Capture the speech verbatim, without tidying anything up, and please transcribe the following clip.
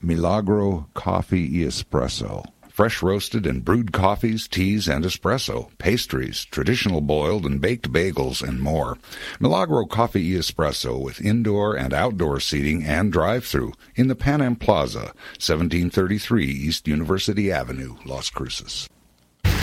Milagro Coffee y Espresso. Fresh roasted and brewed coffees, teas, and espresso, pastries, traditional boiled and baked bagels, and more. Milagro Coffee y Espresso with indoor and outdoor seating and drive-thru in the Pan Am Plaza, seventeen thirty-three East University Avenue, Las Cruces.